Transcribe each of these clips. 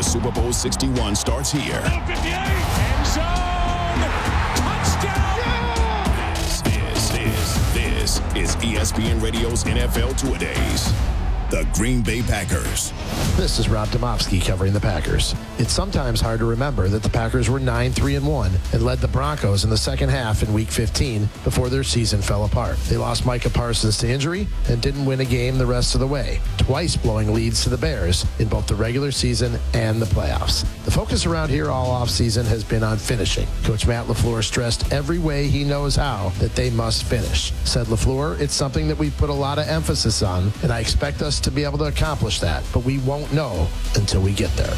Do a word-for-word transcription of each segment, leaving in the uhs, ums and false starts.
Super Bowl sixty-one starts here. End zone. Touchdown. Yeah! This, this, this is E S P N Radio's N F L Two-A-Days. The Green Bay Packers. This is Rob Domofsky covering the Packers. It's sometimes hard to remember that the Packers were nine three and one and led the Broncos in the second half in Week fifteen before their season fell apart. They lost Micah Parsons to injury and didn't win a game the rest of the way, twice blowing leads to the Bears in both the regular season and the playoffs. The focus around here all offseason has been on finishing. Coach Matt LaFleur stressed every way he knows how that they must finish. Said LaFleur, it's something that we put a lot of emphasis on, and I expect us to be able to accomplish that, but we won't know until we get there.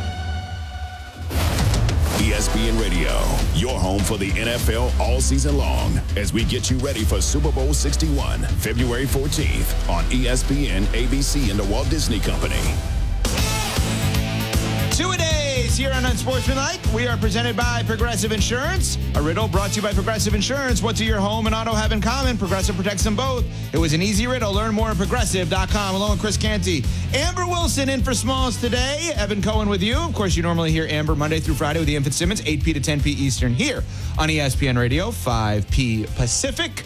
E S P N Radio, your home for the N F L all season long, as we get you ready for Super Bowl sixty-one, February fourteenth on E S P N, A B C, and the Walt Disney Company. Two-a-days here on Unsportsmanlike. We are presented by Progressive Insurance. A riddle brought to you by Progressive Insurance. What do your home and auto have in common? Progressive protects them both. It was an easy riddle. Learn more at progressive dot com. Along with Chris Canty. Amber Wilson in for Smalls today. Evan Cohen with you. Of course, you normally hear Amber Monday through Friday with Ian Fitzsimmons, eight p to ten p Eastern here on E S P N Radio, five p Pacific.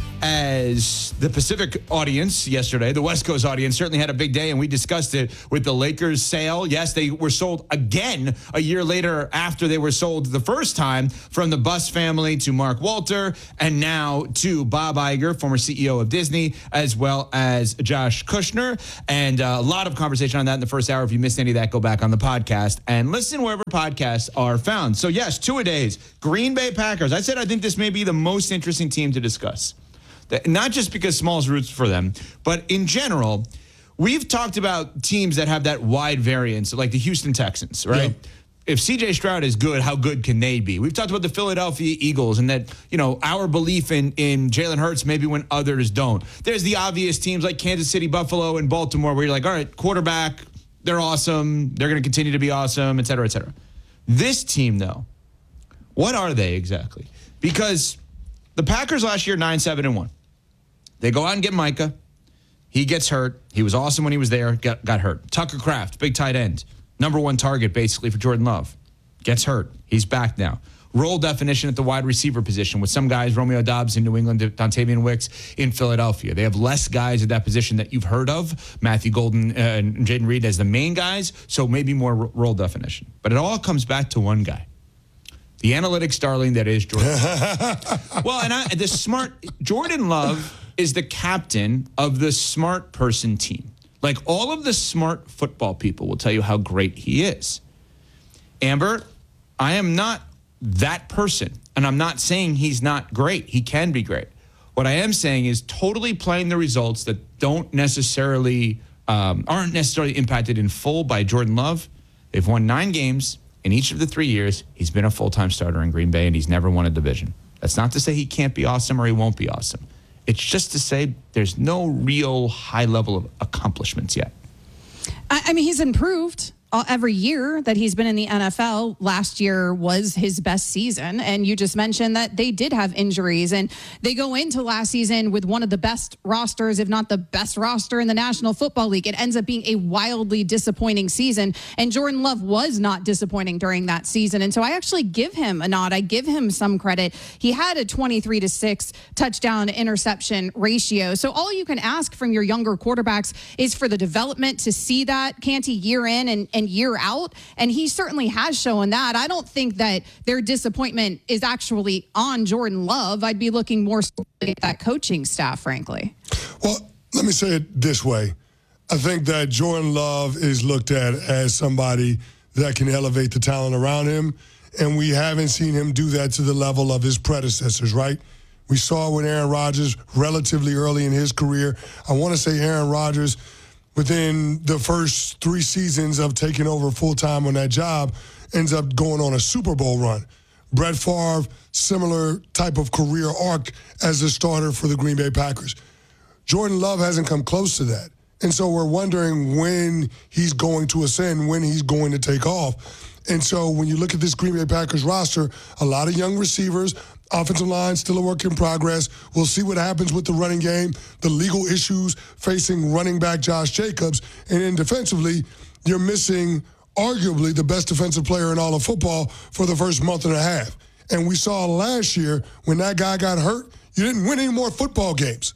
As the Pacific audience yesterday, the West Coast audience certainly had a big day, and we discussed it with the Lakers sale. Yes, they were sold again a year later after they were sold the first time, from the Buss family to Mark Walter, and now to Bob Iger, former C E O of Disney, as well as Josh Kushner. And uh, a lot of conversation on that in the first hour. If you missed any of that, go back on the podcast and listen wherever podcasts are found. So yes, two-a-days, Green Bay Packers. I said I think this may be the most interesting team to discuss. Not just because Smalls roots for them, but in general, we've talked about teams that have that wide variance, like the Houston Texans, right? Yeah. If C J Stroud is good, how good can they be? We've talked about the Philadelphia Eagles and that, you know, our belief in, in Jalen Hurts maybe when others don't. There's the obvious teams like Kansas City, Buffalo, and Baltimore where you're like, all right, quarterback, they're awesome. They're going to continue to be awesome, et cetera, et cetera. This team, though, what are they exactly? Because the Packers last year, nine seven and one. They go out and get Micah. He gets hurt. He was awesome when he was there, got, got hurt. Tucker Kraft, big tight end. Number one target, basically, for Jordan Love. Gets hurt. He's back now. Role definition at the wide receiver position with some guys, Romeo Doubs in New England, Dontavian Wicks in Philadelphia. They have less guys at that position that you've heard of. Matthew Golden uh, and Jaden Reed as the main guys, so maybe more role definition. But it all comes back to one guy. The analytics darling that is Jordan. Well, and I, the smart Jordan Love is the captain of the smart person team. Like, all of the smart football people will tell you how great he is. Amber, I am not that person, and I'm not saying he's not great. He can be great. What I am saying is totally playing the results that don't necessarily, um, aren't necessarily impacted in full by Jordan Love. They've won nine games. In each of the three years, he's been a full-time starter in Green Bay, and he's never won a division. That's not to say he can't be awesome or he won't be awesome. It's just to say there's no real high level of accomplishments yet. I, I mean, he's improved uh, every year that he's been in the N F L. Last year was his best season. And you just mentioned that they did have injuries. And they go into last season with one of the best rosters, if not the best roster in the National Football League. It ends up being a wildly disappointing season. And Jordan Love was not disappointing during that season. And so I actually give him a nod. I give him some credit. He had a twenty-three to six touchdown interception ratio. So all you can ask from your younger quarterbacks is for the development to see that, Canty, year in and, and year out. And he certainly has shown that. I don't think that their disappointment is actually on Jordan Love. I'd be looking more at that coaching staff, frankly. Well, let me say it this way. I think that Jordan Love is looked at as somebody that can elevate the talent around him, and we haven't seen him do that to the level of his predecessors, right? We saw with Aaron Rodgers relatively early in his career. I want to say Aaron Rodgers, within the first three seasons of taking over full-time on that job, ends up going on a Super Bowl run. Brett Favre, similar type of career arc as a starter for the Green Bay Packers. Jordan Love hasn't come close to that. And so we're wondering when he's going to ascend, when he's going to take off. And so when you look at this Green Bay Packers roster, a lot of young receivers, offensive line still a work in progress. We'll see what happens with the running game, the legal issues facing running back Josh Jacobs. And then defensively, you're missing arguably the best defensive player in all of football for the first month and a half. And we saw last year when that guy got hurt, you didn't win any more football games.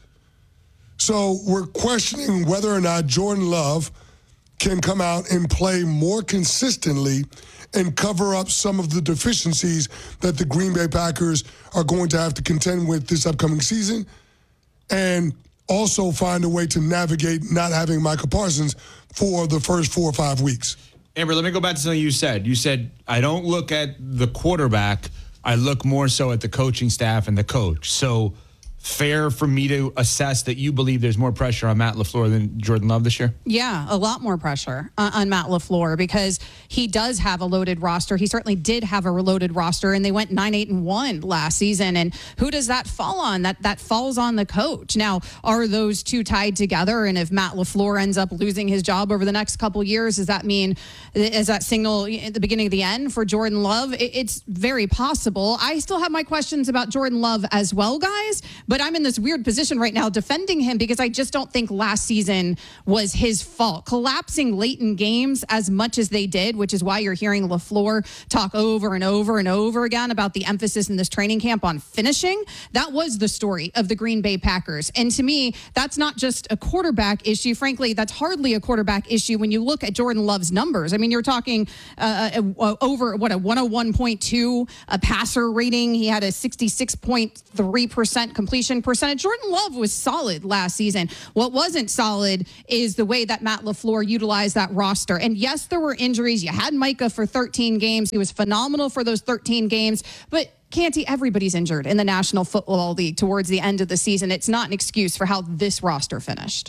So we're questioning whether or not Jordan Love can come out and play more consistently and cover up some of the deficiencies that the Green Bay Packers are going to have to contend with this upcoming season, and also find a way to navigate not having Micah Parsons for the first four or five weeks. Amber, let me go back to something you said. You said, I don't look at the quarterback, I look more so at the coaching staff and the coach. So fair for me to assess that you believe there's more pressure on Matt LaFleur than Jordan Love this year? Yeah, a lot more pressure on, on Matt LaFleur because he does have a loaded roster. He certainly did have a loaded roster, and they went nine eight and one last season. And who does that fall on? That that falls on the coach. Now, are those two tied together? And if Matt LaFleur ends up losing his job over the next couple of years, does that mean, is that signal at the beginning of the end for Jordan Love? It, it's very possible. I still have my questions about Jordan Love as well, guys, but I'm in this weird position right now defending him because I just don't think last season was his fault. Collapsing late in games as much as they did, which is why you're hearing LaFleur talk over and over and over again about the emphasis in this training camp on finishing. That was the story of the Green Bay Packers. And to me, that's not just a quarterback issue. Frankly, that's hardly a quarterback issue when you look at Jordan Love's numbers. I mean, you're talking uh, uh, over, what, a one oh one point two a passer rating. He had a sixty-six point three percent completion percentage. Jordan Love was solid last season. What wasn't solid is the way that Matt LaFleur utilized that roster. And yes, there were injuries. You had Micah for thirteen games. He was phenomenal for those thirteen games. But Canty, everybody's injured in the National Football League towards the end of the season. It's not an excuse for how this roster finished.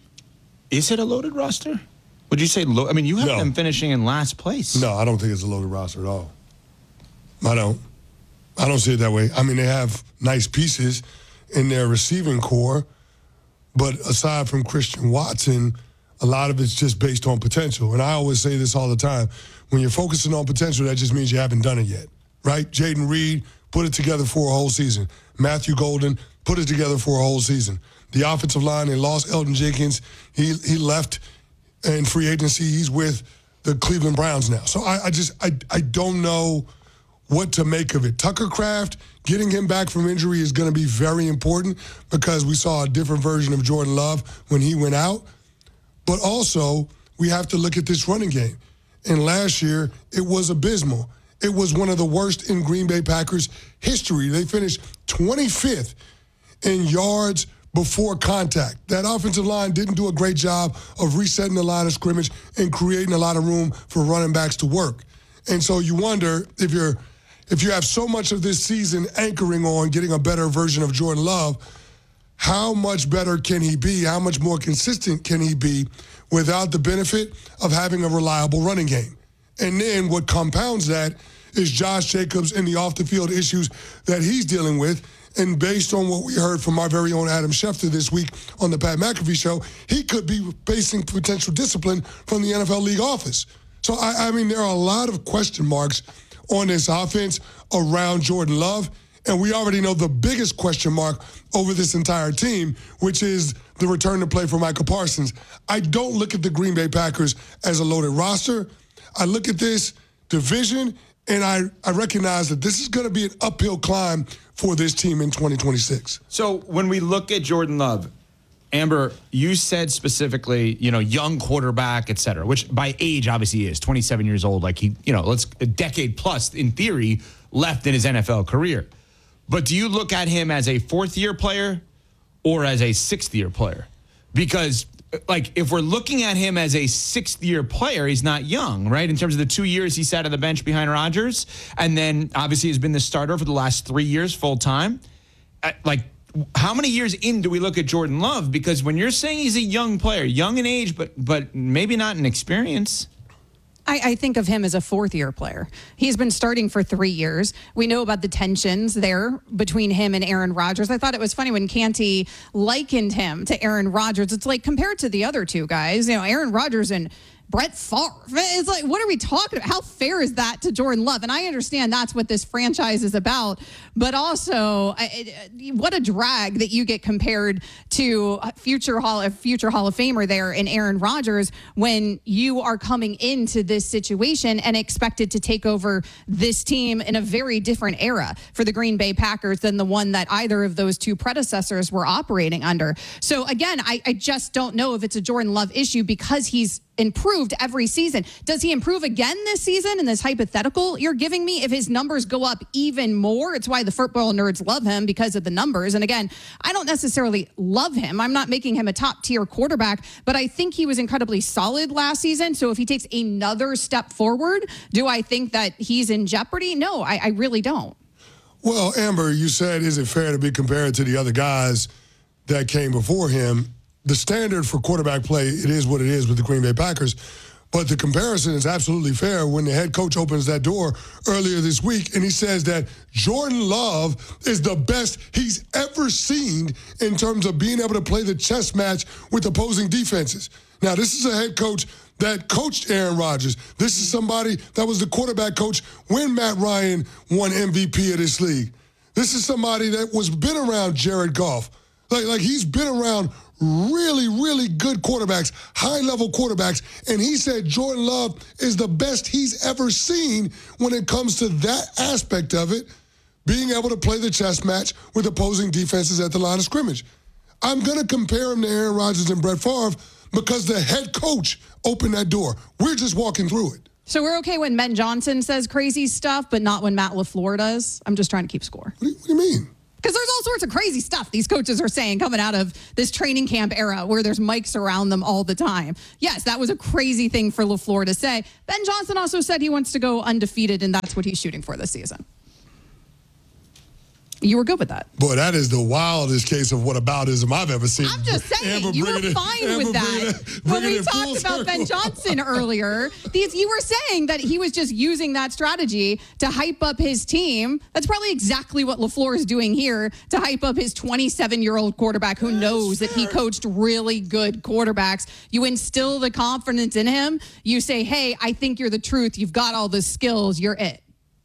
Is it a loaded roster? Would you say low? I mean, you have No. them finishing in last place. No, I don't think it's a loaded roster at all. I don't. I don't see it that way. I mean, they have nice pieces in their receiving core, but aside from Christian Watson, a lot of it's just based on potential. And I always say this all the time. When you're focusing on potential, that just means you haven't done it yet, right? Jaden Reed put it together for a whole season. Matthew Golden put it together for a whole season. The offensive line, they lost Elton Jenkins. He he left in free agency. He's with the Cleveland Browns now. So I, I just, I, I don't know what to make of it. Tucker Kraft, getting him back from injury is going to be very important because we saw a different version of Jordan Love when he went out. But also, we have to look at this running game. And last year, it was abysmal. It was one of the worst in Green Bay Packers history. They finished twenty-fifth in yards before contact. That offensive line didn't do a great job of resetting the line of scrimmage and creating a lot of room for running backs to work. And so you wonder if you're If you have so much of this season anchoring on getting a better version of Jordan Love, how much better can he be? How much more consistent can he be without the benefit of having a reliable running game? And then what compounds that is Josh Jacobs and the off-the-field issues that he's dealing with. And based on what we heard from our very own Adam Schefter this week on the Pat McAfee Show, he could be facing potential discipline from the N F L League office. So, I, I mean, there are a lot of question marks on this offense around Jordan Love. And we already know the biggest question mark over this entire team, which is the return to play for Micah Parsons. I don't look at the Green Bay Packers as a loaded roster. I look at this division, and I, I recognize that this is going to be an uphill climb for this team in twenty twenty-six. So when we look at Jordan Love, Amber, you said specifically, you know, young quarterback, et cetera, which by age obviously he is twenty-seven years old. Like he, you know, let's a decade plus in theory left in his N F L career. But do you look at him as a fourth year player or as a sixth year player? Because like if we're looking at him as a sixth year player, he's not young, right? In terms of the two years he sat on the bench behind Rodgers, and then obviously has been the starter for the last three years full time. Like, how many years in do we look at Jordan Love? Because when you're saying he's a young player, young in age, but but maybe not in experience. I, I think of him as a fourth-year player. He's been starting for three years. We know about the tensions there between him and Aaron Rodgers. I thought it was funny when Canty likened him to Aaron Rodgers. It's like compared to the other two guys, you know, Aaron Rodgers and Brett Favre. It's like, what are we talking about? How fair is that to Jordan Love? And I understand that's what this franchise is about, but also I, it, what a drag that you get compared to a future Hall, a future Hall of Famer there in Aaron Rodgers when you are coming into this situation and expected to take over this team in a very different era for the Green Bay Packers than the one that either of those two predecessors were operating under. So again, I, I just don't know if it's a Jordan Love issue because he's improved every season. Does he improve again this season in this hypothetical you're giving me? If his numbers go up even more, it's why the football nerds love him, because of the numbers. And again, I don't necessarily love him. I'm not making him a top tier quarterback, but I think he was incredibly solid last season. So if he takes another step forward, do I think that he's in jeopardy? No, I, I really don't. Well, Amber, you said, is it fair to be compared to the other guys that came before him? The standard for quarterback play, it is what it is with the Green Bay Packers. But the comparison is absolutely fair when the head coach opens that door earlier this week and he says that Jordan Love is the best he's ever seen in terms of being able to play the chess match with opposing defenses. Now, this is a head coach that coached Aaron Rodgers. This is somebody that was the quarterback coach when Matt Ryan won M V P of this league. This is somebody that was been around Jared Goff. Like, like he's been around really, really good quarterbacks, high-level quarterbacks, and he said Jordan Love is the best he's ever seen when it comes to that aspect of it, being able to play the chess match with opposing defenses at the line of scrimmage. I'm going to compare him to Aaron Rodgers and Brett Favre because the head coach opened that door. We're just walking through it. So we're okay when Ben Johnson says crazy stuff, but not when Matt LaFleur does? I'm just trying to keep score. What do you, what do you mean? Because there's all sorts of crazy stuff these coaches are saying coming out of this training camp era where there's mics around them all the time. Yes, that was a crazy thing for LaFleur to say. Ben Johnson also said he wants to go undefeated, and that's what he's shooting for this season. You were good with that. Boy, that is the wildest case of whataboutism I've ever seen. I'm just saying, Amber you were it, fine Amber with that. it, when we talked about circle. Ben Johnson earlier, these you were saying that he was just using that strategy to hype up his team. That's probably exactly what LaFleur is doing here, to hype up his twenty-seven-year-old quarterback who knows that he coached really good quarterbacks. You instill the confidence in him. You say, hey, I think you're the truth. You've got all the skills. You're it.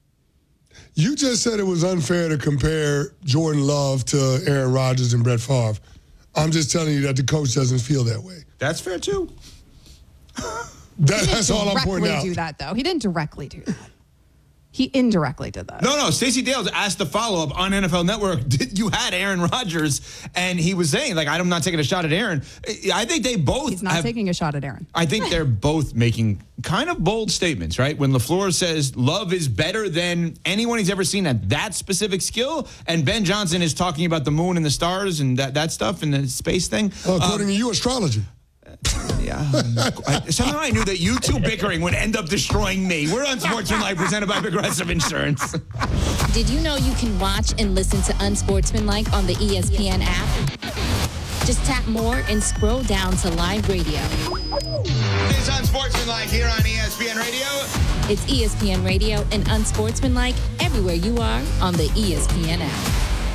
You just said it was unfair to compare Jordan Love to Aaron Rodgers and Brett Favre. I'm just telling you that the coach doesn't feel that way. That's fair, too. that, that's all I'm pointing out. He didn't directly do that, though. He didn't directly do that. He indirectly did that. No, no. Stacey Dales asked the follow-up on N F L Network. You had Aaron Rodgers, and he was saying, like, I'm not taking a shot at Aaron. I think they both He's not have, taking a shot at Aaron. I think they're both making kind of bold statements, right? When LaFleur says Love is better than anyone he's ever seen at that specific skill, and Ben Johnson is talking about the moon and the stars and that, that stuff and the space thing. Well, according um, to you, astrology. Yeah. I, somehow I knew that you two bickering would end up destroying me. We're Unsportsmanlike, presented by Progressive Insurance. Did you know you can watch and listen to Unsportsmanlike on the E S P N app? Just tap more and scroll down to live radio. It's Unsportsmanlike here on E S P N Radio. It's E S P N Radio and Unsportsmanlike everywhere you are on the E S P N app.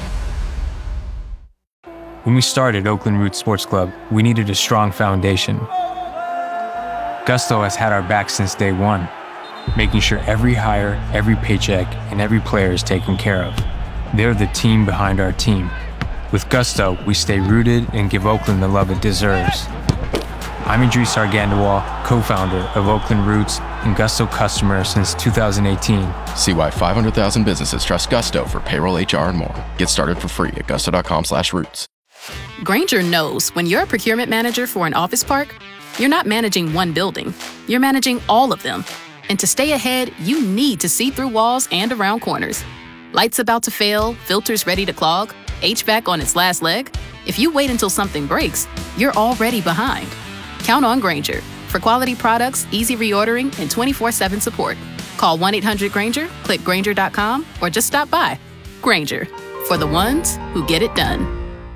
When we started Oakland Roots Sports Club, we needed a strong foundation. Gusto has had our back since day one, making sure every hire, every paycheck, and every player is taken care of. They're the team behind our team. With Gusto, we stay rooted and give Oakland the love it deserves. I'm Idris Argandawal, co-founder of Oakland Roots and Gusto customer since two thousand eighteen. See why five hundred thousand businesses trust Gusto for payroll, H R, and more. Get started for free at gusto.com slash roots. Grainger knows when you're a procurement manager for an office park, you're not managing one building, you're managing all of them. And to stay ahead, you need to see through walls and around corners. Lights about to fail, filters ready to clog, H V A C on its last leg. If you wait until something breaks, you're already behind. Count on Grainger for quality products, easy reordering, and twenty-four seven support. Call one eight hundred Grainger, click Grainger dot com, or just stop by. Grainger, for the ones who get it done.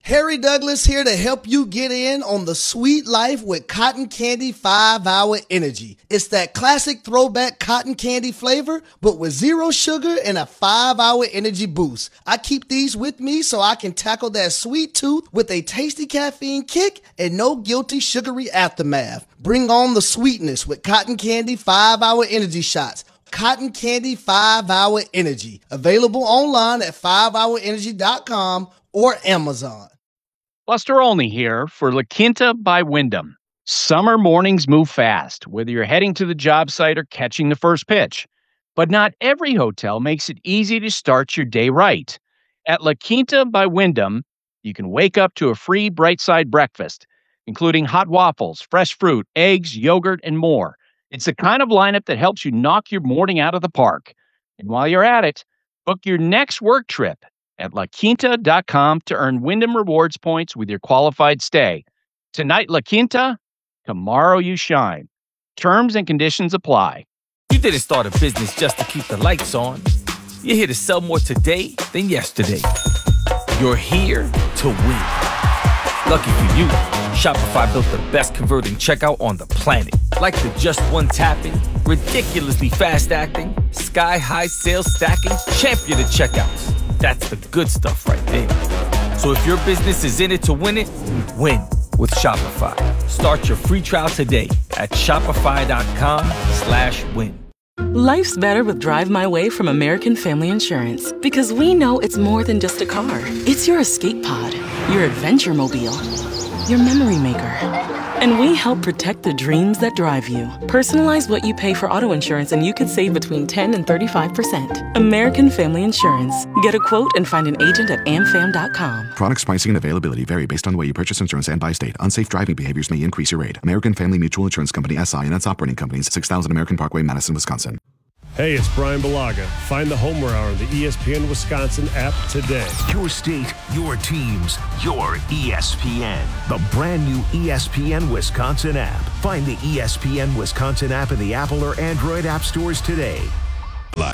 Harry Douglas here to help you get in on the sweet life with Cotton Candy five hour Energy. It's that classic throwback cotton candy flavor, but with zero sugar and a five hour energy boost. I keep these with me so I can tackle that sweet tooth with a tasty caffeine kick and no guilty sugary aftermath. Bring on the sweetness with Cotton Candy five hour Energy shots. Cotton Candy five hour Energy. Available online at five hour energy dot com or Amazon. Buster Olney here for La Quinta by Wyndham. Summer mornings move fast, whether you're heading to the job site or catching the first pitch. But not every hotel makes it easy to start your day right. At La Quinta by Wyndham, you can wake up to a free Bright Side breakfast, including hot waffles, fresh fruit, eggs, yogurt, and more. It's the kind of lineup that helps you knock your morning out of the park. And while you're at it, book your next work trip at la quinta dot com to earn Wyndham Rewards points with your qualified stay. Tonight, La Quinta, tomorrow you shine. Terms and conditions apply. You didn't start a business just to keep the lights on. You're here to sell more today than yesterday. You're here to win. Lucky for you, Shopify built the best converting checkout on the planet. Like the just one tapping, ridiculously fast acting, sky-high sales stacking, champion of checkouts. That's the good stuff right there. So if your business is in it to win it, win with Shopify. Start your free trial today at shopify.com slash win. Life's better with Drive My Way from American Family Insurance because we know it's more than just a car. It's your escape pod, your adventure mobile, your memory maker. And we help protect the dreams that drive you. Personalize what you pay for auto insurance and you could save between ten and thirty-five percent. American Family Insurance. Get a quote and find an agent at a m fam dot com. Products, pricing, and availability vary based on the way you purchase insurance and by state. Unsafe driving behaviors may increase your rate. American Family Mutual Insurance Company, S I and its operating companies, six thousand American Parkway, Madison, Wisconsin. Hey, it's Brian Balaga. Find the Homer Hour on the E S P N Wisconsin app today. Your state, your teams, your E S P N. The brand new E S P N Wisconsin app. Find the E S P N Wisconsin app in the Apple or Android app stores today. Like.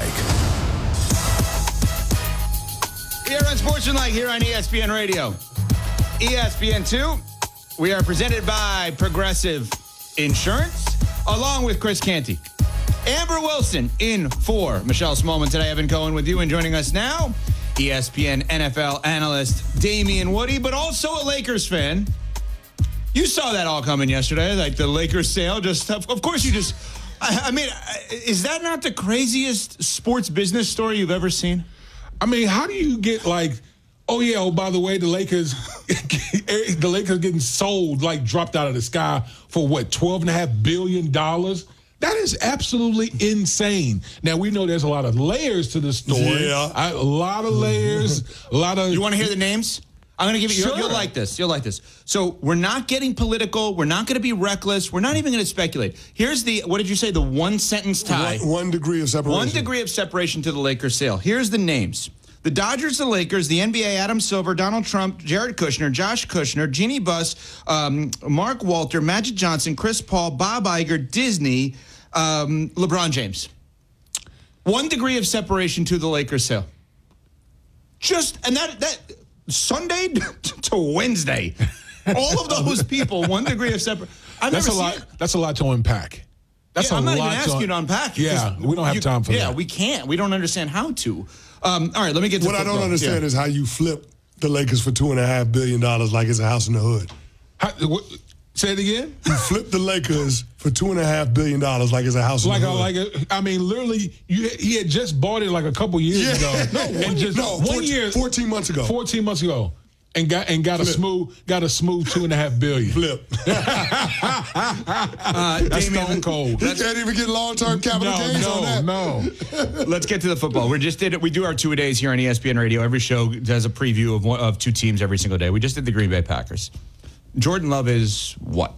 Here on Sportsmanlike, here on E S P N Radio. E S P N two, we are presented by Progressive Insurance, along with Chris Canty. Amber Wilson in for Michelle Smallman today. Evan Cohen with you, and joining us now, E S P N N F L analyst Damian Woody, but also a Lakers fan. You saw that all coming yesterday, like the Lakers sale. Just of course you just. I, I mean, is that not the craziest sports business story you've ever seen? I mean, how do you get like, oh yeah, oh by the way, the Lakers, the Lakers getting sold, like dropped out of the sky for what, twelve and a half billion dollars? That is absolutely insane. Now, we know there's a lot of layers to the story. Yeah. I, a lot of layers, a lot of... You want to hear the names? I'm going to give you... Sure. You'll, you'll like this. You'll like this. So we're not getting political. We're not going to be reckless. We're not even going to speculate. Here's the... What did you say? The one-sentence tie. One, one degree of separation. One degree of separation to the Lakers sale. Here's the names. The Dodgers, the Lakers, the N B A, Adam Silver, Donald Trump, Jared Kushner, Josh Kushner, Jeannie Buss, um, Mark Walter, Magic Johnson, Chris Paul, Bob Iger, Disney... Um, LeBron James. One degree of separation to the Lakers sale. Just, and that, that Sunday to Wednesday. All of those people, one degree of separation. That's a lot. It. That's a lot to unpack. That's yeah, a I'm not lot even asking you to unpack it. Yeah, we don't have you, time for yeah, that. Yeah, we can't. We don't understand how to. Um, all right, let me get to What football. I don't understand yeah. is how you flip the Lakers for two and a half billion dollars like it's a house in the hood. How, what, say it again. You flip the Lakers for two and a half billion dollars like it's a house in like the a, hood. like a, I mean, literally, you, he had just bought it like a couple years yeah. ago. No, and one, just no, one fourteen, year, fourteen months ago. Fourteen months ago. And got and got Flip. a smooth got a smooth two and a half billion. Flip. uh, That's Damian, stone cold. You can't even get long term capital no, gains no, on that. No, Let's get to the football. We just did it. We do our two a days here on E S P N Radio. Every show does a preview of one, of two teams every single day. We just did the Green Bay Packers. Jordan Love is what?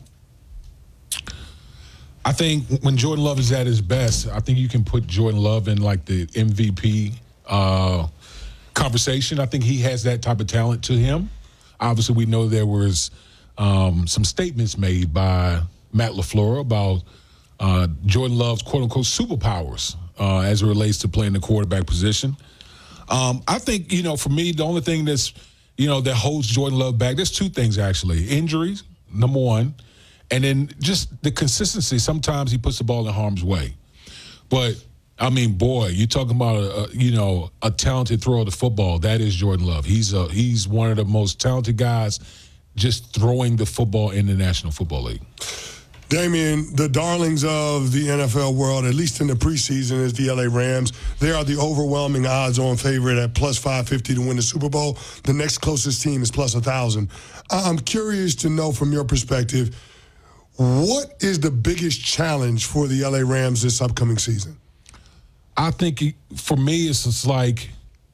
I think when Jordan Love is at his best, I think you can put Jordan Love in like the M V P uh, conversation. I think he has that type of talent to him. Obviously, we know there was um, some statements made by Matt LaFleur about uh, Jordan Love's quote-unquote superpowers uh, as it relates to playing the quarterback position. Um, I think, you know, for me, the only thing that's, you know, that holds Jordan Love back. There's two things, actually. Injuries, number one, and then just the consistency. Sometimes he puts the ball in harm's way. But, I mean, boy, you're talking about, a, a, you know, a talented thrower of the football. That is Jordan Love. He's a, he's one of the most talented guys just throwing the football in the National Football League. Damian, the darlings of the N F L world, at least in the preseason, is the L A Rams. They are the overwhelming odds-on favorite at plus five fifty to win the Super Bowl. The next closest team is plus one thousand. I'm curious to know from your perspective, what is the biggest challenge for the L A Rams this upcoming season? I think for me, it's just like,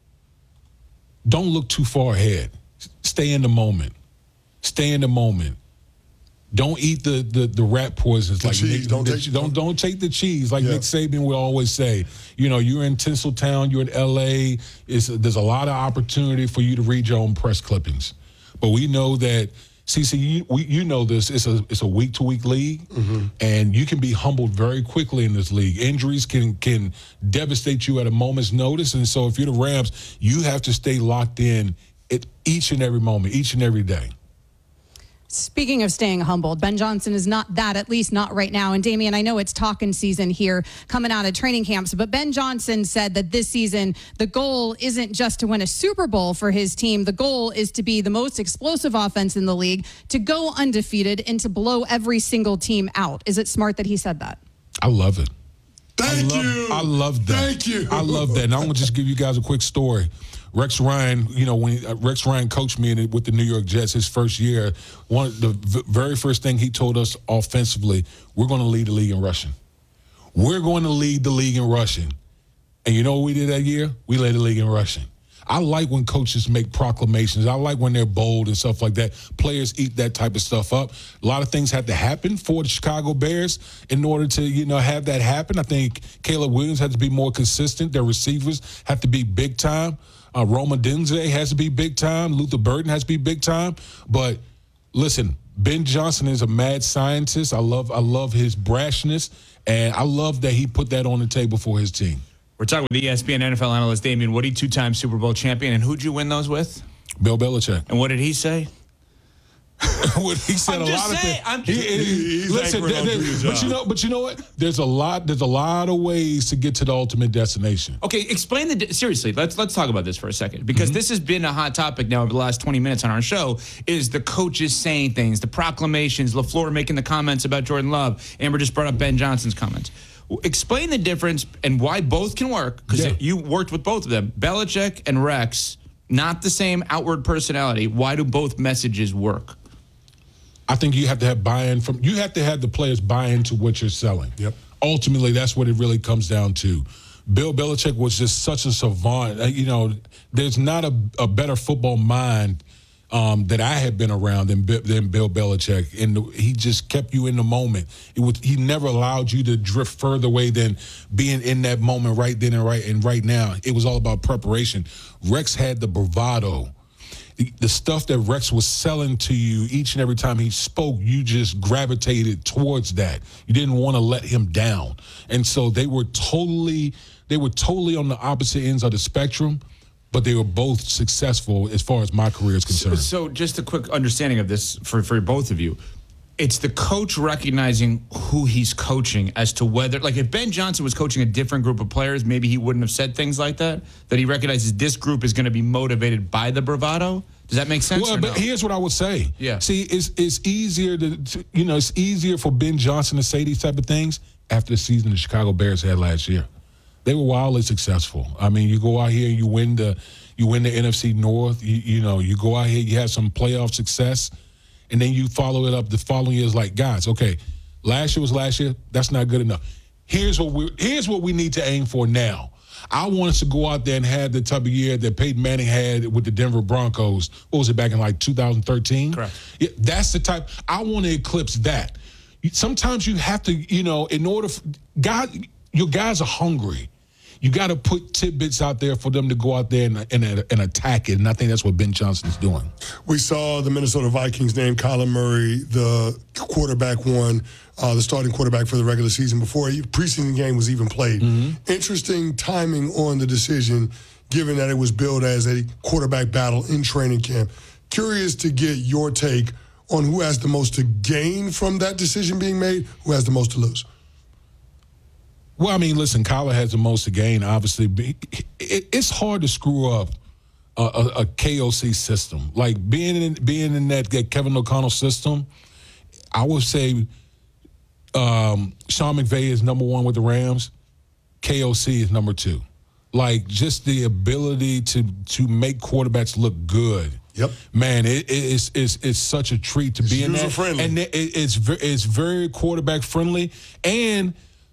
don't look too far ahead. Stay in the moment. Stay in the moment. Don't eat the the, the rat poisons. The like cheese. Nick, Don't the, take- don't don't take the cheese. Like Yeah. Nick Saban will always say. You know, you're in Tinseltown. You're in L A. It's, there's a lot of opportunity for you to read your own press clippings. But we know that. C C, you, we, you know this. It's a it's a week to week league, Mm-hmm. and you can be humbled very quickly in this league. Injuries can can devastate you at a moment's notice, and so if you're the Rams, you have to stay locked in at each and every moment, each and every day. Speaking of staying humbled, Ben Johnson is not that, at least not right now. And Damian, I know it's talking season here coming out of training camps, but Ben Johnson said that this season, the goal isn't just to win a Super Bowl for his team. The goal is to be the most explosive offense in the league, to go undefeated, and to blow every single team out. Is it smart that he said that? I love it. Thank I love, you. I love that. Thank you. I love that. And I'm going to just give you guys a quick story. Rex Ryan, you know, when he, uh, Rex Ryan coached me in, with the New York Jets his first year, one the v- very first thing he told us offensively, we're going to lead the league in rushing. We're going to lead the league in rushing. And you know what we did that year? We led the league in rushing. I like when coaches make proclamations. I like when they're bold and stuff like that. Players eat that type of stuff up. A lot of things had to happen for the Chicago Bears in order to, you know, have that happen. I think Caleb Williams had to be more consistent. Their receivers have to be big time. Uh, Roma Denze has to be big time. Luther Burden has to be big time. But listen, Ben Johnson is a mad scientist. I love, I love his brashness, and I love that he put that on the table for his team. We're talking with E S P N N F L analyst Damian Woody, two-time Super Bowl champion. And who'd you win those with? Bill Belichick. And what did he say? What he said I'm a just lot saying, of I'm things. just- He- he- He's listen, anchoring on there- doing his but job. you know, but you know what? There's a lot. There's a lot of ways to get to the ultimate destination. Okay, explain the seriously. Let's let's talk about this for a second because Mm-hmm. this has been a hot topic now over the last twenty minutes on our show. Is the coaches saying things, the proclamations, LaFleur making the comments about Jordan Love. Amber just brought up Ben Johnson's comments. Explain the difference and why both can work because Yeah. you worked with both of them. Belichick and Rex, not the same outward personality. Why do both messages work? I think you have to have buy-in from. You have to have the players buy into what you're selling. Yep. Ultimately, that's what it really comes down to. Bill Belichick was just such a savant. Uh, You know, there's not a, a better football mind um, that I have been around than, Bi- than Bill Belichick. And the, he just kept you in the moment. It was, he never allowed you to drift further away than being in that moment right then and right and right now. It was all about preparation. Rex had the bravado. The, the stuff that Rex was selling to you each and every time he spoke, you just gravitated towards that. You didn't want to let him down. And so they were totally, they were totally on the opposite ends of the spectrum, but they were both successful as far as my career is concerned. So, so just a quick understanding of this for, for both of you. It's the coach recognizing who he's coaching as to whether, like if Ben Johnson was coaching a different group of players, maybe he wouldn't have said things like that, that he recognizes this group is going to be motivated by the bravado. Does that make sense? Well, or but no? here's what I would say. Yeah. See, it's it's easier to, to, you know, it's easier for Ben Johnson to say these type of things after the season the Chicago Bears had last year. They were wildly successful. I mean, you go out here, you win the, you win the N F C North. You, you know, you go out here, you have some playoff success, and then you follow it up the following years. Like, guys, okay, last year was last year. That's not good enough. Here's what we here's what we need to aim for now. I want us to go out there and have the type of year that Peyton Manning had with the Denver Broncos. What was it, back in like two thousand thirteen? Correct. Yeah, that's the type. I want to eclipse that. Sometimes you have to, you know, in order for, God, your guys are hungry. you got to put tidbits out there for them to go out there and, and, and attack it. And I think that's what Ben Johnson's doing. We saw the Minnesota Vikings name Kyler Murray the quarterback one, uh, the starting quarterback for the regular season before the preseason game was even played. Mm-hmm. Interesting timing on the decision, given that it was billed as a quarterback battle in training camp. Curious to get your take on who has the most to gain from that decision being made, who has the most to lose. Well, I mean, listen, Kyler has the most to gain, obviously. It's hard to screw up a, a, a K O C system. Like, being in being in that, that Kevin O'Connell system, I would say um, Sean McVay is number one with the Rams. K O C is number two. Like, just the ability to to make quarterbacks look good. Yep. Man, it, it's, it's it's such a treat to it's be in that. User-friendly. And it, it's, it's very quarterback-friendly. And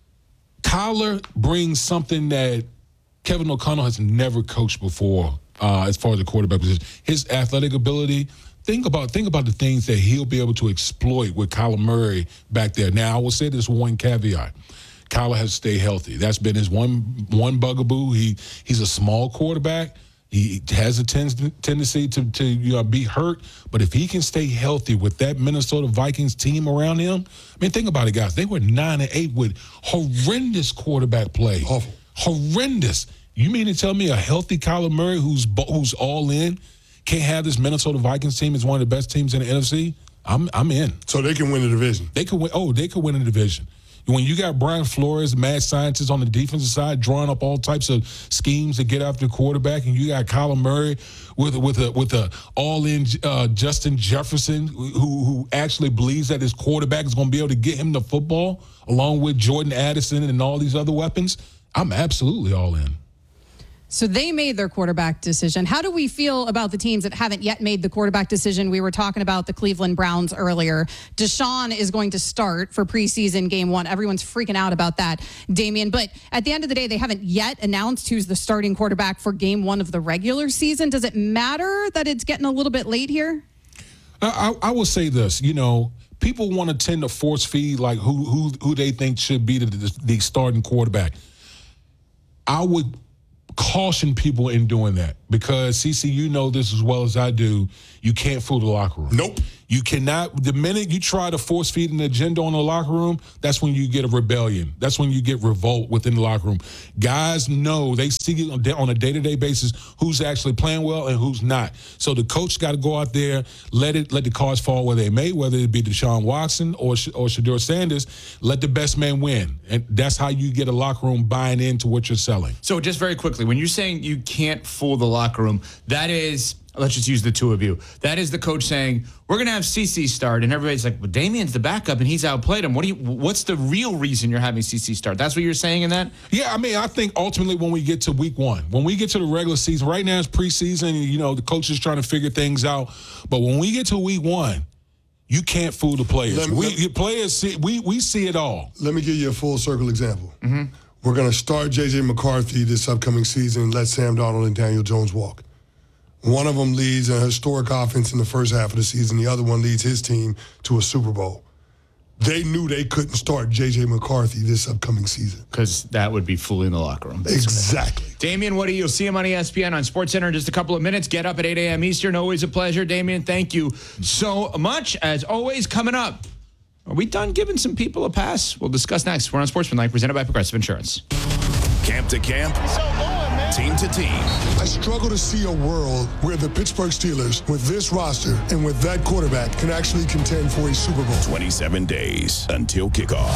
Kyler brings something that Kevin O'Connell has never coached before uh, as far as the quarterback position. His athletic ability. Think about think about the things that he'll be able to exploit with Kyler Murray back there. Now, I will say this one caveat. Kyler has to stay healthy. That's been his one one bugaboo. He He's a small quarterback. He has a ten- tendency to, to you know, be hurt, but if he can stay healthy with that Minnesota Vikings team around him, I mean, think about it, guys. They were nine and eight with horrendous quarterback play. Awful. Horrendous. You mean to tell me a healthy Kyler Murray who's who's all in can't have this Minnesota Vikings team as one of the best teams in the N F C? I'm I'm in. So they can win the division. They could win. Oh, they could win the division. When you got Brian Flores, mad scientist on the defensive side, drawing up all types of schemes to get after the quarterback, and you got Kyler Murray with with a with a all-in uh, Justin Jefferson, who who actually believes that his quarterback is going to be able to get him the football, along with Jordan Addison and all these other weapons, I'm absolutely all in. So they made their quarterback decision. How do we feel about the teams that haven't yet made the quarterback decision? We were talking about the Cleveland Browns earlier. Deshaun is going to start for preseason game one. Everyone's freaking out about that, Damian. But at the end of the day, they haven't yet announced who's the starting quarterback for game one of the regular season. Does it matter that it's getting a little bit late here? I, I, I will say this, you know, people want to tend to force feed like who who who they think should be the, the, the starting quarterback. I would caution people in doing that because, CeCe, you know this as well as I do, you can't fool the locker room. Nope. You cannot, the minute you try to force feed an agenda on the locker room, that's when you get a rebellion. That's when you get revolt within the locker room. Guys know, they see on a day-to-day basis who's actually playing well and who's not. So the coach got to go out there, let it, let the cards fall where they may, whether it be Deshaun Watson or, or Shedeur Sanders, let the best man win. And that's how you get a locker room buying into what you're selling. So just very quickly, when you're saying you can't fool the locker room, that is, let's just use the two of you. That is the coach saying, we're going to have CeCe start. And everybody's like, well, Damian's the backup and he's outplayed him. What do you, what's the real reason you're having CeCe start? That's what you're saying in that? Yeah, I mean, I think ultimately when we get to week one, when we get to the regular season, right now it's preseason, you know, the coach is trying to figure things out. But when we get to week one, you can't fool the players. Me, we, players see, we, we see it all. Let me give you a full circle example. Mm-hmm. We're going to start J J McCarthy this upcoming season and let Sam Darnold and Daniel Jones walk. One of them leads a historic offense in the first half of the season. The other one leads his team to a Super Bowl. They knew they couldn't start J J McCarthy this upcoming season. Because that would be fooling the locker room. Basically. Exactly. Damian, what do you, you'll see him on E S P N on SportsCenter in just a couple of minutes. Get up at eight a.m. Eastern. Always a pleasure. Damian, thank you so much. As always, coming up, are we done giving some people a pass? We'll discuss next. We're on Sportsmanlike, presented by Progressive Insurance. Camp to camp. So going, man. Team to team. I struggle to see a world where the Pittsburgh Steelers, with this roster and with that quarterback, can actually contend for a Super Bowl. twenty-seven days until kickoff.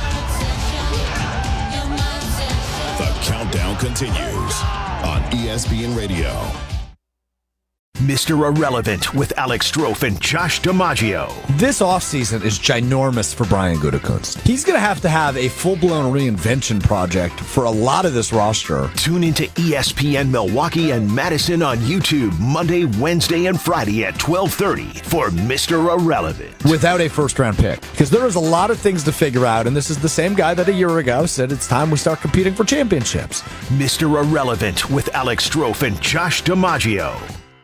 The countdown continues on E S P N Radio. Mister Irrelevant with Alex Strofe and Josh DiMaggio. This offseason is ginormous for Brian Gutekunst. He's going to have to have a full-blown reinvention project for a lot of this roster. Tune into E S P N Milwaukee and Madison on YouTube Monday, Wednesday, and Friday at twelve thirty for Mister Irrelevant. Without a first-round pick. Because there is a lot of things to figure out, and this is the same guy that a year ago said it's time we start competing for championships. Mister Irrelevant with Alex Strofe and Josh DiMaggio.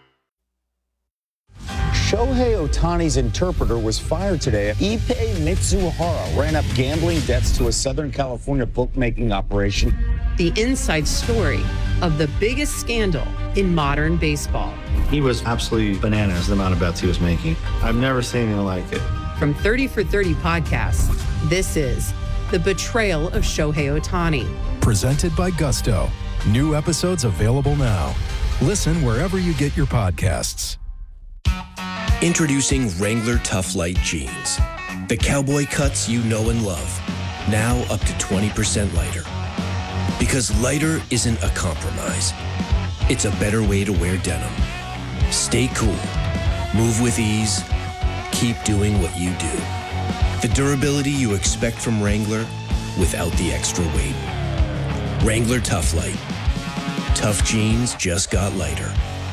Shohei Ohtani's interpreter was fired today. Ippei Mitsuhara ran up gambling debts to a Southern California bookmaking operation the inside story of the biggest scandal in modern baseball. He was absolutely bananas, the amount of bets he was making. I've never seen anything like it. From thirty for thirty podcasts, this is The Betrayal of Shohei Ohtani. Presented by Gusto. New episodes available now. Listen wherever you get your podcasts. Introducing Wrangler Tough Light Jeans. The cowboy cuts you know and love. Now up to twenty percent lighter. Because lighter isn't a compromise. It's a better way to wear denim. Stay cool. Move with ease. Keep doing what you do. The durability you expect from Wrangler without the extra weight. Wrangler Tough Light. Tough jeans just got lighter.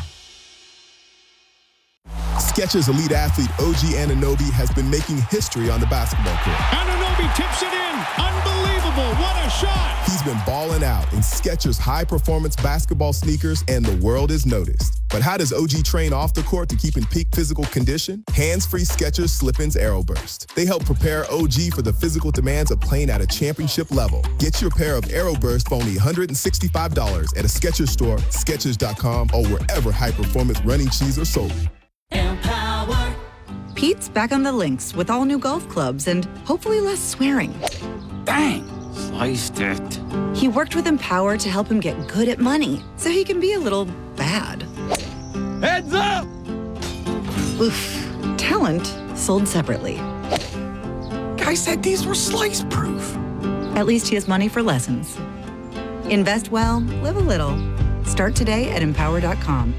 Skechers elite athlete O G Anunoby has been making history on the basketball court. Anunoby tips it in. Unbelievable. What a shot. He's been balling out in Skechers high-performance basketball sneakers, and the world is noticed. But how does O G train off the court to keep in peak physical condition? Hands-free Skechers Slip-ins Aeroburst. They help prepare O G for the physical demands of playing at a championship level. Get your pair of Aeroburst for only one hundred sixty-five dollars at a Skechers store, Skechers dot com, or wherever high-performance running shoes are sold. Empower. Pete's back on the links with all new golf clubs and hopefully less swearing. Bang! Sliced it. He worked with Empower to help him get good at money so he can be a little bad. Heads up! Oof. Talent sold separately. Guy said these were slice proof. At least he has money for lessons. Invest well, live a little. Start today at empower dot com.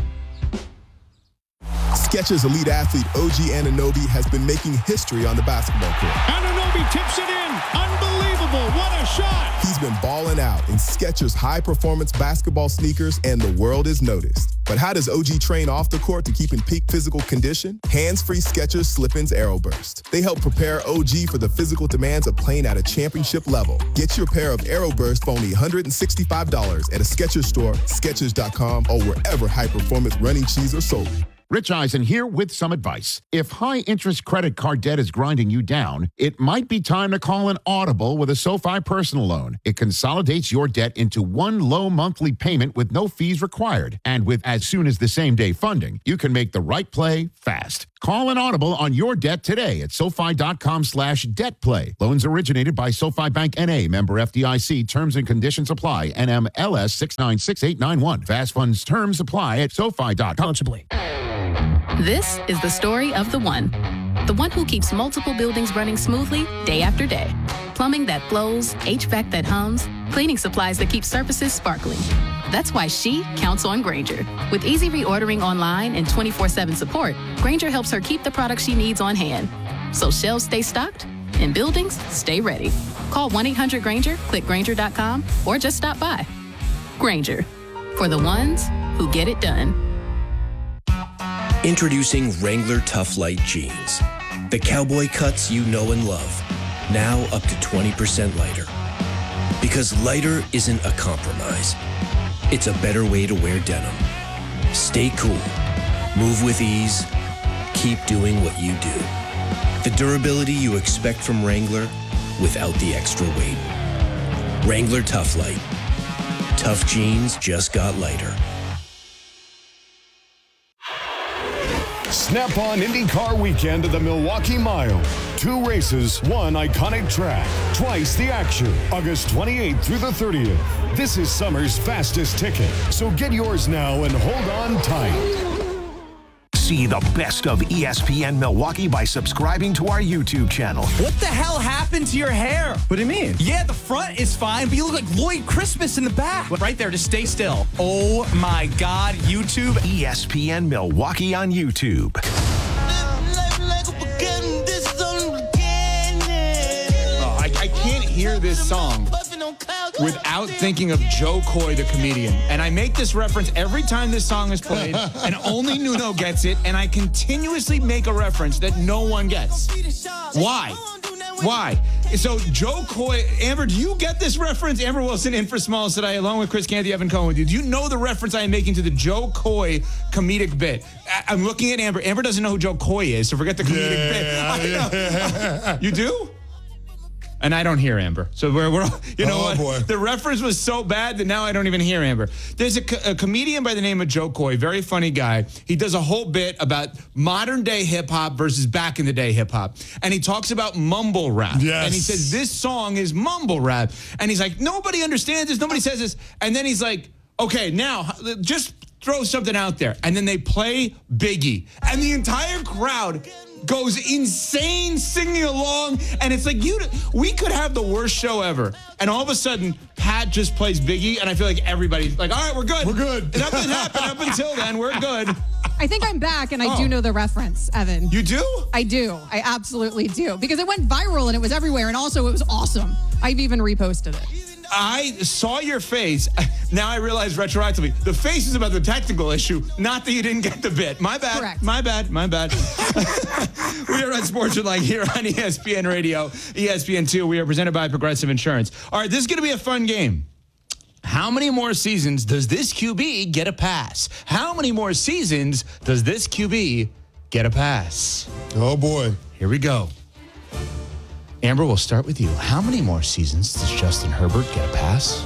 Skechers elite athlete O G Anunoby has been making history on the basketball court. Anunoby tips it in. Unbelievable. What a shot. He's been balling out in Skechers high-performance basketball sneakers, and the world is noticed. But how does O G train off the court to keep in peak physical condition? Hands-free Skechers Slip-ins Aeroburst. They help prepare O G for the physical demands of playing at a championship level. Get your pair of Aeroburst for only one hundred sixty-five dollars at a Skechers store, Skechers dot com, or wherever high-performance running shoes are sold. Rich Eisen here with some advice. If high-interest credit card debt is grinding you down, it might be time to call an Audible with a SoFi personal loan. It consolidates your debt into one low monthly payment with no fees required. And with as soon as the same day funding, you can make the right play fast. Call an Audible on your debt today at SoFi dot com slash debt play. Loans originated by SoFi Bank N A, member F D I C. Terms and conditions apply. N M L S six nine six eight nine one. Fast funds terms apply at SoFi dot com. This is the story of the one. The one who keeps multiple buildings running smoothly day after day. Plumbing that flows, H V A C that hums, cleaning supplies that keep surfaces sparkling. That's why she counts on Grainger. With easy reordering online and twenty-four seven support, Grainger helps her keep the products she needs on hand. So shelves stay stocked and buildings stay ready. Call one eight hundred Grainger, click Grainger dot com, or just stop by. Grainger, for the ones who get it done. Introducing Wrangler Tough Light Jeans. The cowboy cuts you know and love. Now up to twenty percent lighter. Because lighter isn't a compromise. It's a better way to wear denim. Stay cool. Move with ease. Keep doing what you do. The durability you expect from Wrangler without the extra weight. Wrangler Tough Light. Tough jeans just got lighter. Snap-on IndyCar weekend of the Milwaukee Mile. Two races, one iconic track, twice the action. August twenty-eighth through the thirtieth. This is summer's fastest ticket. So get yours now and hold on tight. See the best of E S P N Milwaukee by subscribing to our YouTube channel. What the hell happened to your hair? What do you mean? Yeah, the front is fine, but you look like Lloyd Christmas in the back. Right there, just stay still. Oh my God, YouTube. E S P N Milwaukee on YouTube. Oh, I, I can't hear this song without thinking of Joe Coy, the comedian. And I make this reference every time this song is played, and only Nuno gets it, and I continuously make a reference that no one gets. Why? Why? So Joe Coy, Amber, do you get this reference? Amber Wilson in for Smalls today, along with Chris Canty, Evan Cohen with you. Do you know the reference I am making to the Joe Coy comedic bit? I- I'm looking at Amber. Amber doesn't know who Joe Coy is, so forget the comedic yeah, bit. I know. You do? And I don't hear Amber. So we're, we're you know Oh, what? boy. The reference was so bad that now I don't even hear Amber. There's a, co- a comedian by the name of Joe Coy, very funny guy. He does a whole bit about modern day hip hop versus back in the day hip hop. And he talks about mumble rap. Yes. And he says, this song is mumble rap. And he's like, nobody understands this. Nobody says this. And then he's like, okay, now just throw something out there. And then they play Biggie. And the entire crowd goes insane singing along, and it's like you we could have the worst show ever, and all of a sudden Pat just plays Biggie, and I feel like everybody's like, all right, we're good, We're good. Nothing happened up until then, we're good. I think I'm back, and I Oh. do know the reference, Evan. You do? I do. I absolutely do. Because it went viral, and it was everywhere, and also it was awesome. I've even reposted it. I saw your face. Now I realize retroactively, the face is about the technical issue, not that you didn't get the bit. My bad. Correct. My bad. My bad. We are on Sportsmanlike here on E S P N Radio, E S P N two. We are presented by Progressive Insurance. All right, this is going to be a fun game. How many more seasons does this Q B get a pass? How many more seasons does this Q B get a pass? Oh, boy. Here we go. Amber, we'll start with you. How many more seasons does Justin Herbert get a pass?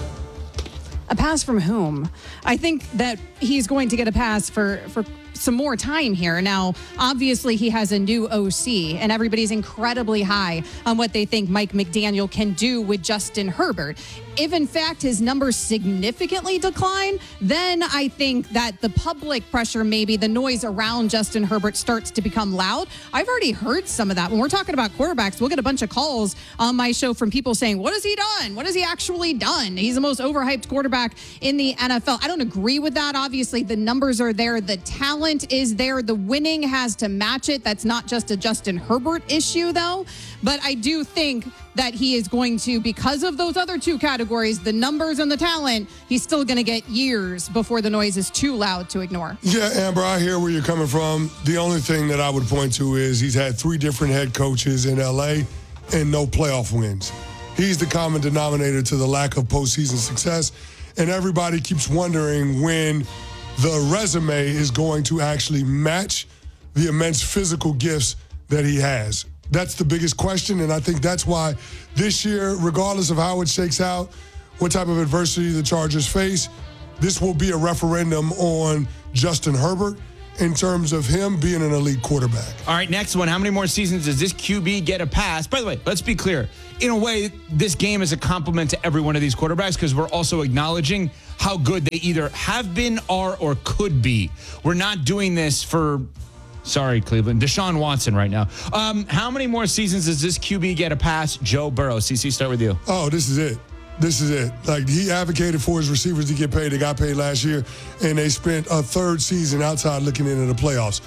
A pass from whom? I think that he's going to get a pass for, for some more time here. Now, obviously, he has a new O C, and everybody's incredibly high on what they think Mike McDaniel can do with Justin Herbert. If, in fact, his numbers significantly decline, then I think that the public pressure, maybe the noise around Justin Herbert starts to become loud. I've already heard some of that. When we're talking about quarterbacks, we'll get a bunch of calls on my show from people saying, what has he done? What has he actually done? He's the most overhyped quarterback in the N F L. I don't agree with that. Obviously, the numbers are there. The talent is there. The winning has to match it. That's not just a Justin Herbert issue, though. But I do think that he is going to, because of those other two categories, the numbers and the talent, he's still going to get years before the noise is too loud to ignore. Yeah, Amber, I hear where you're coming from. The only thing that I would point to is he's had three different head coaches in L A and no playoff wins. He's the common denominator to the lack of postseason success, and everybody keeps wondering when the resume is going to actually match the immense physical gifts that he has. That's the biggest question, and I think that's why this year, regardless of how it shakes out, what type of adversity the Chargers face, this will be a referendum on Justin Herbert in terms of him being an elite quarterback. All right, next one. How many more seasons does this Q B get a pass? By the way, let's be clear. In a way, this game is a compliment to every one of these quarterbacks because we're also acknowledging how good they either have been, are, or could be. We're not doing this for... Sorry, Cleveland. Deshaun Watson right now. Um, how many more seasons does this Q B get a pass? Joe Burrow. C C, start with you. Oh, this is it. This is it. Like, he advocated for his receivers to get paid. They got paid last year, and they spent a third season outside looking into the playoffs.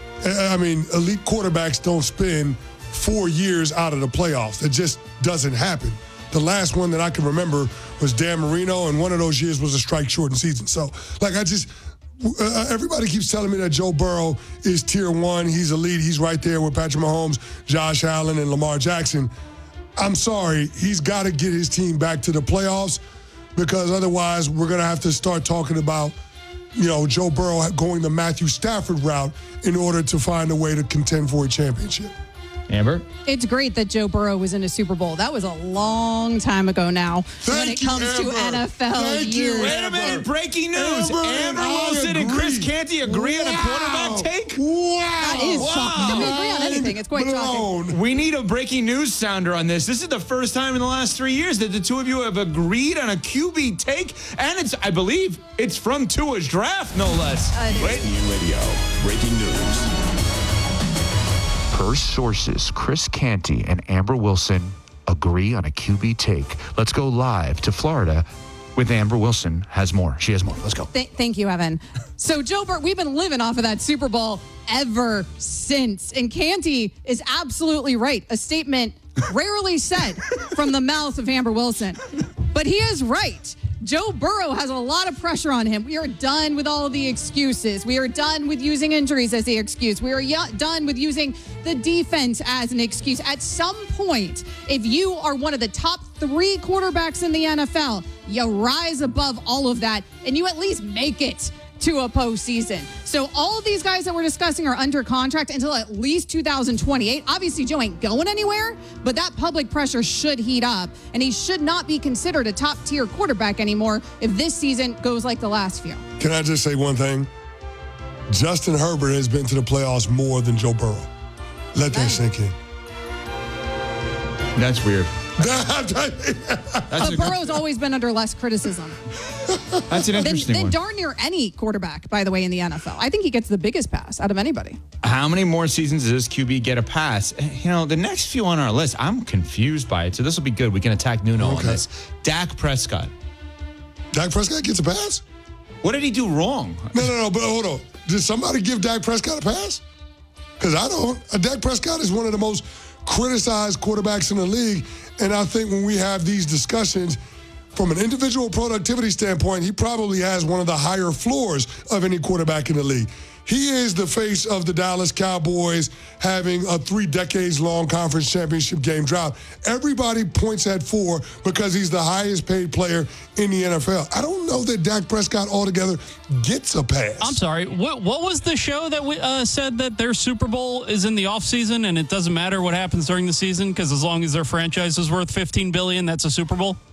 I mean, elite quarterbacks don't spend four years out of the playoffs. It just doesn't happen. The last one that I can remember was Dan Marino, and one of those years was a strike-shortened season. So, like, I just... Uh, everybody keeps telling me that Joe Burrow is tier one. He's elite. He's right there with Patrick Mahomes, Josh Allen, and Lamar Jackson. I'm sorry. He's got to get his team back to the playoffs because otherwise we're going to have to start talking about, you know, Joe Burrow going the Matthew Stafford route in order to find a way to contend for a championship. Amber? It's great that Joe Burrow was in a Super Bowl. That was a long time ago now Thank when it you, comes Amber. to N F L Thank years. you, Wait a minute. Breaking news. Amber, Amber I Wilson and agree. Chris Canty agree on a Wow. quarterback take? Wow. That is shocking. Can we agree on anything? It's quite shocking. Blown. We need a breaking news sounder on this. This is the first time in the last three years that the two of you have agreed on a Q B take, and it's, I believe, it's from Tua's draft, no less. Uh, Wait. E S P N Radio, breaking news. Per sources, Chris Canty and Amber Wilson agree on a Q B take. Let's go live to Florida with Amber Wilson. Has more. She has more. Let's go. Th- thank you, Evan. So, Joe Burrow, we've been living off of that Super Bowl ever since. And Canty is absolutely right. A statement rarely said from the mouth of Amber Wilson. But he is right. Joe Burrow has a lot of pressure on him. We are done with all of the excuses. We are done with using injuries as the excuse. We are y- done with using the defense as an excuse. At some point, if you are one of the top three quarterbacks in the N F L, you rise above all of that and you at least make it to a postseason. So all of these guys that we're discussing are under contract until at least two thousand twenty-eight. Obviously, Joe ain't going anywhere, but that public pressure should heat up, and he should not be considered a top-tier quarterback anymore if this season goes like the last few. Can I just say one thing? Justin Herbert has been to the playoffs more than Joe Burrow. Let that sink in. That's weird. But Burrow's always been under less criticism. That's an interesting than, than one. darn near any quarterback, by the way, in the N F L. I think he gets the biggest pass out of anybody. How many more seasons does this Q B get a pass? You know, the next few on our list, I'm confused by it. So this will be good. We can attack Nuno Okay. on this. Dak Prescott. Dak Prescott gets a pass? What did he do wrong? No, no, no, but hold on. Did somebody give Dak Prescott a pass? Because I don't. Uh, Dak Prescott is one of the most criticized quarterbacks in the league. And I think when we have these discussions, from an individual productivity standpoint, he probably has one of the higher floors of any quarterback in the league. He is the face of the Dallas Cowboys having a three decades long conference championship game drought. Everybody points at four because he's the highest paid player in the N F L. I don't know that Dak Prescott altogether gets a pass. I'm sorry. What what was the show that we, uh, said that their Super Bowl is in the offseason and it doesn't matter what happens during the season because as long as their franchise is worth fifteen billion dollars, that's a Super Bowl?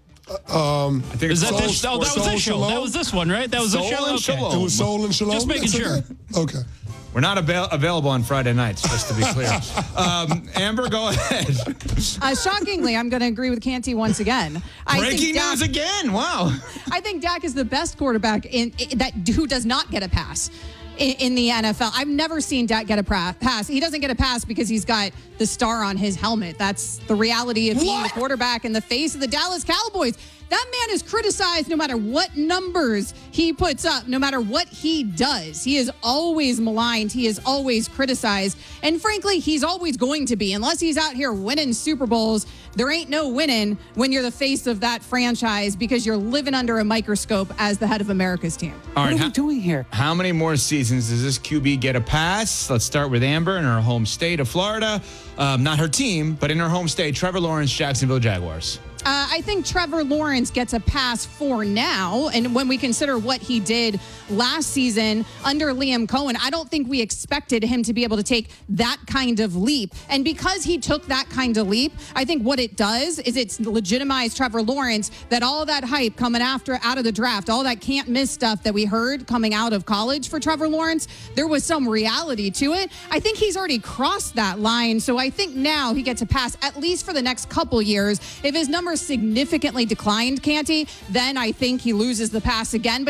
Um, I think is that this? Oh, that was this show. That was this one, right? That was the Soul show. and Okay. Shalom. It was Soul and Shalom? Just making That's sure. okay. Okay. We're not avail- available on Friday nights, just to be clear. um, Amber, go ahead. Uh, shockingly, I'm going to agree with Canty once again. I Breaking think Dak, news again. Wow. I think Dak is the best quarterback in, in that who does not get a pass in, in the N F L. I've never seen Dak get a pra- pass. He doesn't get a pass because he's got the star on his helmet. That's the reality of being the quarterback in the face of the Dallas Cowboys. That man is criticized no matter what numbers he puts up, no matter what he does. He is always maligned. He is always criticized. And frankly, he's always going to be. Unless he's out here winning Super Bowls, there ain't no winning when you're the face of that franchise because you're living under a microscope as the head of America's team. All right, what are how, we doing here? How many more seasons does this Q B get a pass? Let's start with Amber in her home state of Florida. Um, not her team, but in her home state, Trevor Lawrence, Jacksonville Jaguars. Uh, I think Trevor Lawrence gets a pass for now. And when we consider what he did last season under Liam Cohen, I don't think we expected him to be able to take that kind of leap. And because he took that kind of leap, I think what it does is it's legitimized Trevor Lawrence, that all that hype coming after out of the draft, all that can't miss stuff that we heard coming out of college for Trevor Lawrence, there was some reality to it. I think he's already crossed that line. So I think now he gets a pass at least for the next couple years. If his numbers significantly declined, Canty, then I think he loses the pass again. But